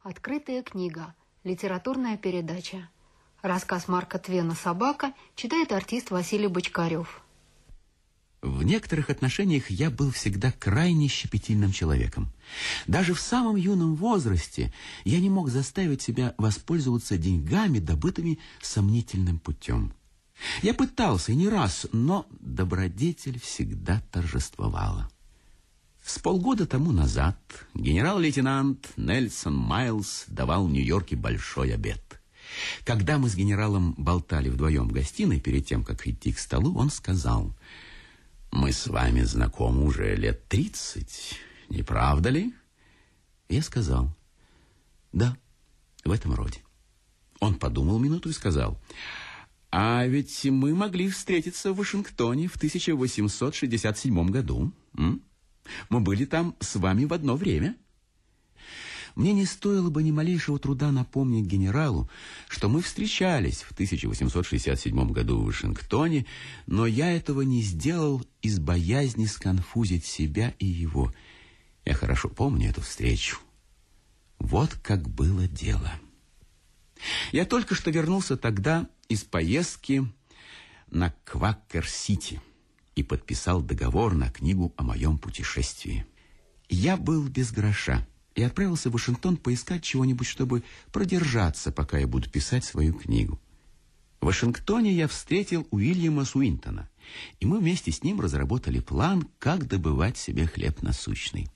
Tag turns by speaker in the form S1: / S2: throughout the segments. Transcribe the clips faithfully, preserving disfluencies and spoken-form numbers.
S1: Открытая книга. Литературная передача. Рассказ Марка Твена «Собака» читает артист Василий Бочкарев.
S2: В некоторых отношениях я был всегда крайне щепетильным человеком. Даже в самом юном возрасте я не мог заставить себя воспользоваться деньгами, добытыми сомнительным путем. Я пытался и не раз, но добродетель всегда торжествовала. С полгода тому назад генерал-лейтенант Нельсон Майлз давал в Нью-Йорке большой обед. Когда мы с генералом болтали вдвоем в гостиной перед тем, как идти к столу, он сказал: «Мы с вами знакомы уже лет тридцать, не правда ли?» Я сказал: «Да, в этом роде». Он подумал минуту и сказал: «А ведь мы могли встретиться в Вашингтоне в тысяча восемьсот шестьдесят седьмом году. М? Мы были там с вами в одно время». Мне не стоило бы ни малейшего труда напомнить генералу, что мы встречались в тысяча восемьсот шестьдесят седьмом году в Вашингтоне, но я этого не сделал из боязни сконфузить себя и его. Я хорошо помню эту встречу. Вот как было дело. Я только что вернулся тогда из поездки на Квакер-Сити и подписал договор на книгу о моем путешествии. Я был без гроша и отправился в Вашингтон поискать чего-нибудь, чтобы продержаться, пока я буду писать свою книгу. В Вашингтоне я встретил Уильяма Суинтона, и мы вместе с ним разработали план, как добывать себе хлеб насущный.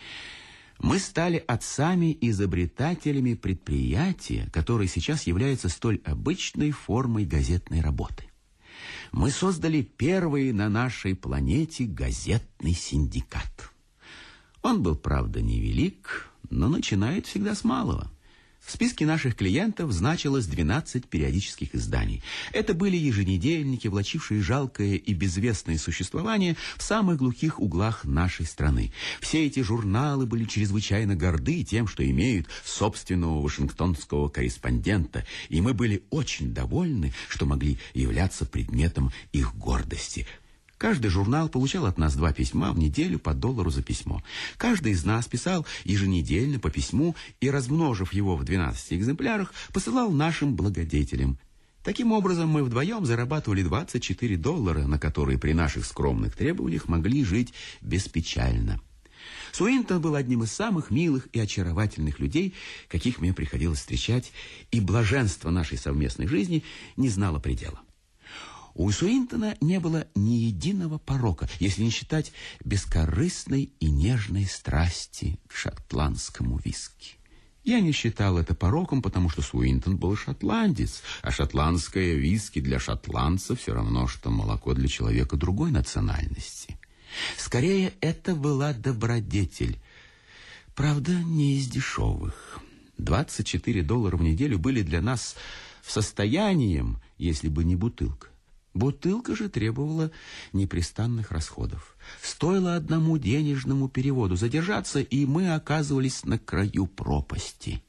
S2: Мы стали отцами-изобретателями предприятия, которое сейчас является столь обычной формой газетной работы. Мы создали первый на нашей планете газетный синдикат. Он был, правда, невелик, но начинает всегда с малого. В списке наших клиентов значилось двенадцать периодических изданий. Это были еженедельники, влачившие жалкое и безвестное существование в самых глухих углах нашей страны. Все эти журналы были чрезвычайно горды тем, что имеют собственного вашингтонского корреспондента, и мы были очень довольны, что могли являться предметом их гордости. Каждый журнал получал от нас два письма в неделю по доллару за письмо. Каждый из нас писал еженедельно по письму и, размножив его в двенадцати экземплярах, посылал нашим благодетелям. Таким образом, мы вдвоем зарабатывали двадцать четыре доллара, на которые при наших скромных требованиях могли жить беспечально. Суинтон был одним из самых милых и очаровательных людей, каких мне приходилось встречать, и блаженство нашей совместной жизни не знало предела. У Суинтона не было ни единого порока, если не считать бескорыстной и нежной страсти к шотландскому виски. Я не считал это пороком, потому что Суинтон был шотландец, а шотландское виски для шотландца все равно, что молоко для человека другой национальности. Скорее, это была добродетель. Правда, не из дешевых. двадцать четыре доллара в неделю были для нас состоянием, если бы не бутылка. Бутылка же требовала непрестанных расходов. Стоило одному денежному переводу задержаться, и мы оказывались на краю пропасти.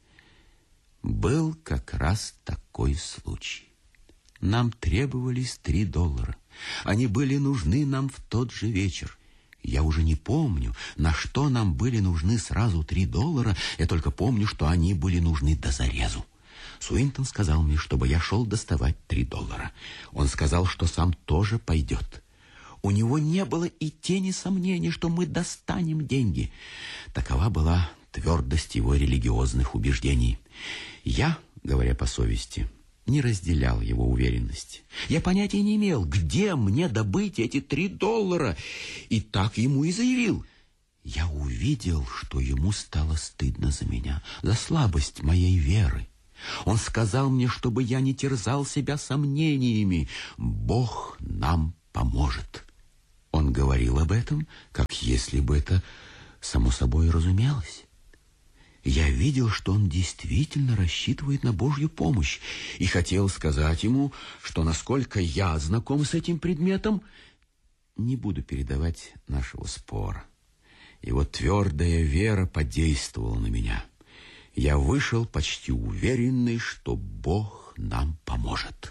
S2: Был как раз такой случай. Нам требовались три доллара. Они были нужны нам в тот же вечер. Я уже не помню, на что нам были нужны сразу три доллара. Я только помню, что они были нужны до зарезу. Суинтон сказал мне, чтобы я шел доставать три доллара. Он сказал, что сам тоже пойдет. У него не было и тени сомнений, что мы достанем деньги. Такова была твердость его религиозных убеждений. Я, говоря по совести, не разделял его уверенности. Я понятия не имел, где мне добыть эти три доллара, и так ему и заявил. Я увидел, что ему стало стыдно за меня, за слабость моей веры. Он сказал мне, чтобы я не терзал себя сомнениями. Бог нам поможет. Он говорил об этом, как если бы это само собой разумелось. Я видел, что он действительно рассчитывает на Божью помощь, и хотел сказать ему, что насколько я знаком с этим предметом, не буду передавать нашего спора. Его твердая вера подействовала на меня. Я вышел почти уверенный, что Бог нам поможет.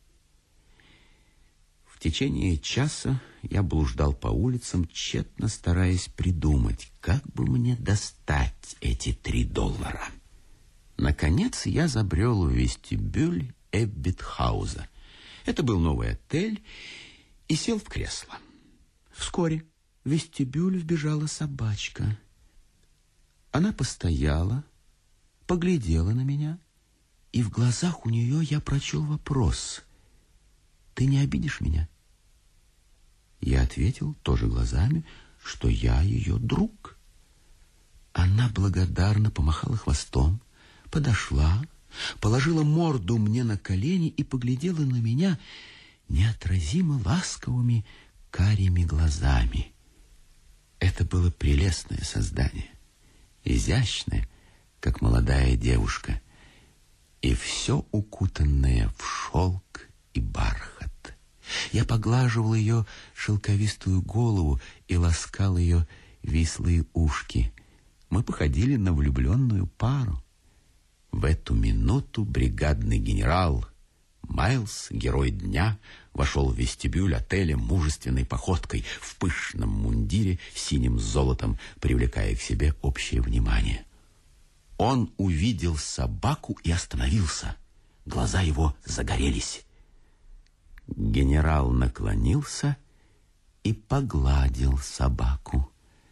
S2: В течение часа я блуждал по улицам, тщетно стараясь придумать, как бы мне достать эти три доллара. Наконец я забрел в вестибюль Эббитхауза. Это был новый отель, и сел в кресло. Вскоре в вестибюль вбежала собачка. Она постояла, поглядела на меня, и в глазах у нее я прочел вопрос: «Ты не обидишь меня?» Я ответил тоже глазами, что я ее друг. Она благодарно помахала хвостом, подошла, положила морду мне на колени и поглядела на меня неотразимо ласковыми карими глазами. Это было прелестное создание, изящное, как молодая девушка, и все укутанное в шелк и бархат. Я поглаживал ее шелковистую голову и ласкал ее вислые ушки. Мы походили на влюбленную пару. В эту минуту бригадный генерал Майлз, герой дня, вошел в вестибюль отеля мужественной походкой в пышном мундире синим золотом, привлекая к себе общее внимание. Он увидел собаку и остановился. Глаза его загорелись. Генерал наклонился и погладил собаку.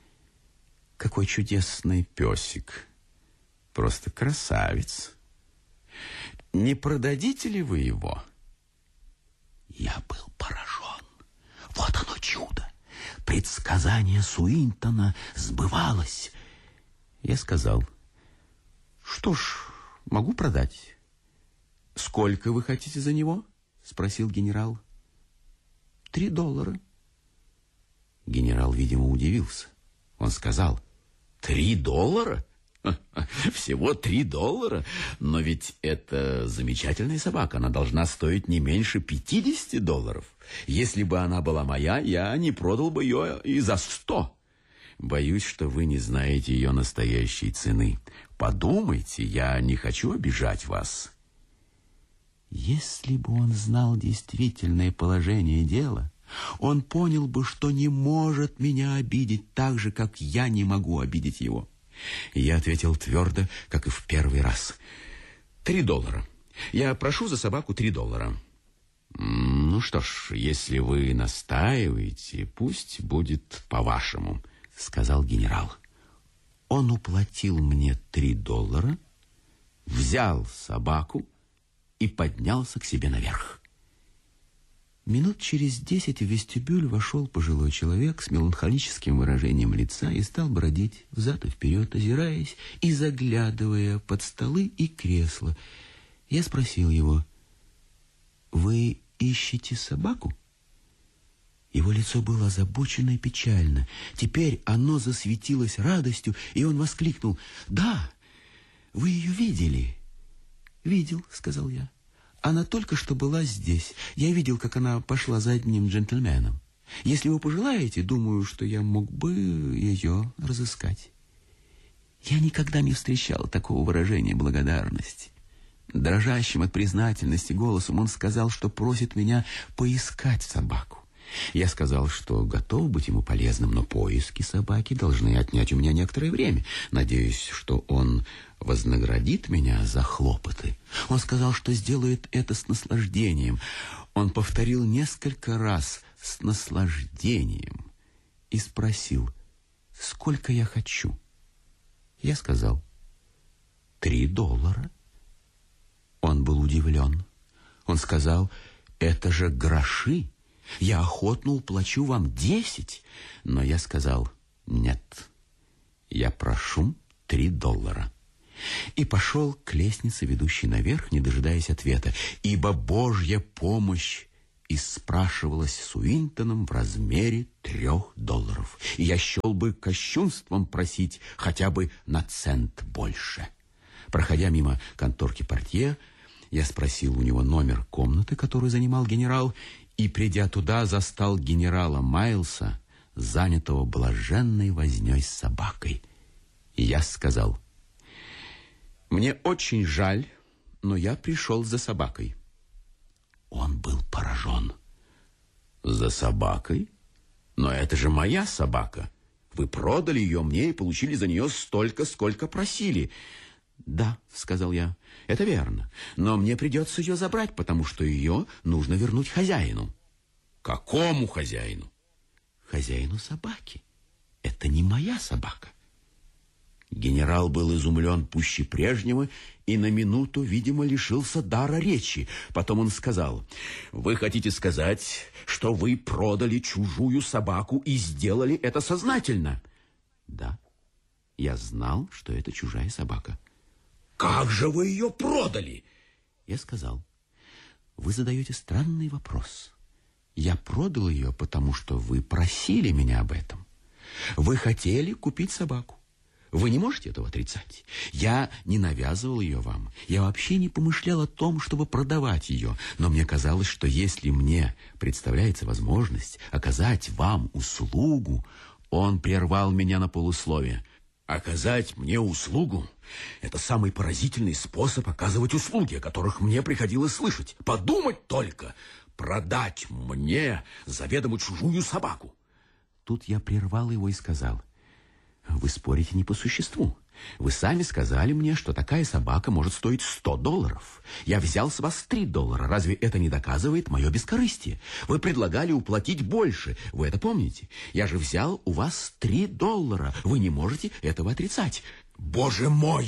S2: Какой чудесный песик! Просто красавец! Не продадите ли вы его? Я был поражен. Вот оно чудо! Предсказание Суинтона сбывалось. Я сказал: что ж, могу продать. Сколько вы хотите за него? Спросил генерал. Три доллара. Генерал, видимо, удивился. Он сказал: три доллара? Всего три доллара? Но ведь это замечательная собака. Она должна стоить не меньше пятидесяти долларов. Если бы она была моя, я не продал бы ее и за сто. Боюсь, что вы не знаете ее настоящей цены. Подумайте, я не хочу обижать вас. Если бы он знал действительное положение дела, он понял бы, что не может меня обидеть так же, как я не могу обидеть его. Я ответил твердо, как и в первый раз. Три доллара. Я прошу за собаку три доллара. Ну что ж, если вы настаиваете, пусть будет по-вашему, сказал генерал. Он уплатил мне три доллара, взял собаку и поднялся к себе наверх. Минут через десять в вестибюль вошел пожилой человек с меланхолическим выражением лица и стал бродить взад и вперед, озираясь и заглядывая под столы и кресла. Я спросил его: «Вы ищете собаку?» Его лицо было озабочено и печально. Теперь оно засветилось радостью, и он воскликнул: «Да, вы ее видели?» «Видел», — сказал я. «Она только что была здесь. Я видел, как она пошла за одним джентльменом. Если вы пожелаете, думаю, что я мог бы ее разыскать». Я никогда не встречал такого выражения благодарности. Дрожащим от признательности голосом он сказал, что просит меня поискать собаку. Я сказал, что готов быть ему полезным, но поиски собаки должны отнять у меня некоторое время. Надеюсь, что он вознаградит меня за хлопоты. Он сказал, что сделает это с наслаждением. Он повторил несколько раз «с наслаждением» и спросил, сколько я хочу. Я сказал: «Три доллара». Он был удивлен. Он сказал: «Это же гроши. Я охотно уплачу вам десять». Но я сказал: «Нет, я прошу три доллара». И пошел к лестнице, ведущей наверх, не дожидаясь ответа, ибо Божья помощь испрашивалась Суинтоном в размере трех долларов. И я счел бы кощунством просить хотя бы на цент больше. Проходя мимо конторки портье, я спросил у него номер комнаты, которую занимал генерал, и, придя туда, застал генерала Майлса, занятого блаженной вознёй с собакой. И я сказал: «Мне очень жаль, но я пришел за собакой». Он был поражен. «За собакой? Но это же моя собака. Вы продали ее мне и получили за нее столько, сколько просили». Да, сказал я, это верно. Но мне придется ее забрать, потому что ее нужно вернуть хозяину. Какому хозяину? Хозяину собаки. Это не моя собака. Генерал был изумлен пуще прежнего и на минуту, видимо, лишился дара речи. Потом он сказал: «Вы хотите сказать, что вы продали чужую собаку и сделали это сознательно?» «Да, я знал, что это чужая собака». «Как же вы ее продали?» Я сказал: «Вы задаете странный вопрос. Я продал ее, потому что вы просили меня об этом. Вы хотели купить собаку. Вы не можете этого отрицать. Я не навязывал ее вам. Я вообще не помышлял о том, чтобы продавать ее. Но мне казалось, что если мне представляется возможность оказать вам услугу...» Он прервал меня на полусловие. «Оказать мне услугу — это самый поразительный способ оказывать услуги, о которых мне приходилось слышать. Подумать только! Продать мне заведомо чужую собаку!» Тут я прервал его и сказал: «Вы спорите не по существу. Вы сами сказали мне, что такая собака может стоить сто долларов. Я взял с вас три доллара. Разве это не доказывает мое бескорыстие? Вы предлагали уплатить больше. Вы это помните? Я же взял у вас три доллара. Вы не можете этого отрицать». «Боже мой!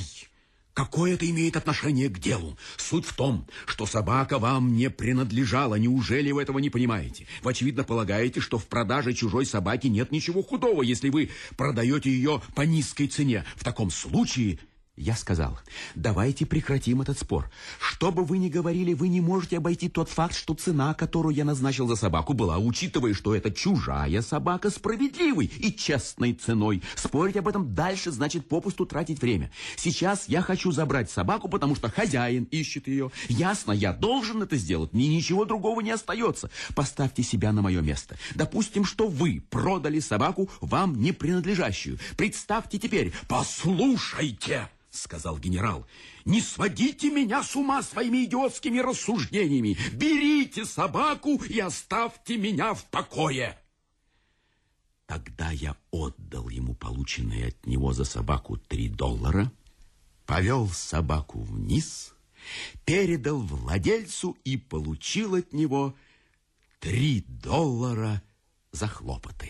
S2: Какое это имеет отношение к делу? Суть в том, что собака вам не принадлежала. Неужели вы этого не понимаете? Вы, очевидно, полагаете, что в продаже чужой собаки нет ничего худого, если вы продаете ее по низкой цене. В таком случае...» Я сказал: «Давайте прекратим этот спор. Что бы вы ни говорили, вы не можете обойти тот факт, что цена, которую я назначил за собаку, была, учитывая, что это чужая собака, справедливой и честной ценой. Спорить об этом дальше значит попусту тратить время. Сейчас я хочу забрать собаку, потому что хозяин ищет ее. Ясно, я должен это сделать. Мне ничего другого не остается. Поставьте себя на мое место. Допустим, что вы продали собаку, вам не принадлежащую. Представьте теперь...» «Послушайте!» — сказал генерал, «не сводите меня с ума своими идиотскими рассуждениями. Берите собаку и оставьте меня в покое». Тогда я отдал ему полученные от него за собаку три доллара, повел собаку вниз, передал владельцу и получил от него три доллара за хлопоты.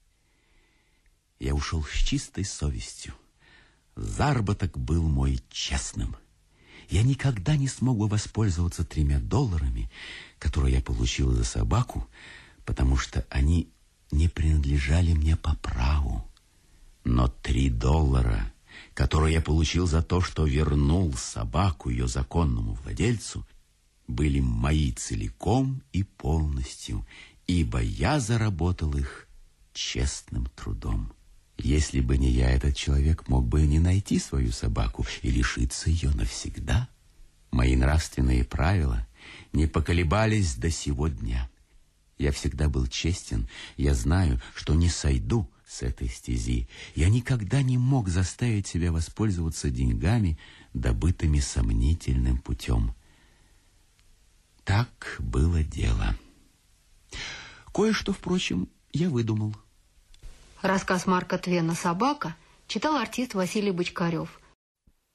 S2: Я ушел с чистой совестью. Заработок был мой честным. Я никогда не смог бы воспользоваться тремя долларами, которые я получил за собаку, потому что они не принадлежали мне по праву. Но три доллара, которые я получил за то, что вернул собаку ее законному владельцу, были мои целиком и полностью, ибо я заработал их честным трудом. Если бы не я, этот человек мог бы не найти свою собаку и лишиться ее навсегда. Мои нравственные правила не поколебались до сего дня. Я всегда был честен. Я знаю, что не сойду с этой стези. Я никогда не мог заставить себя воспользоваться деньгами, добытыми сомнительным путем. Так было дело. Кое-что, впрочем, я выдумал.
S1: Рассказ Марка Твена «Собака» читал артист Василий Бочкарев.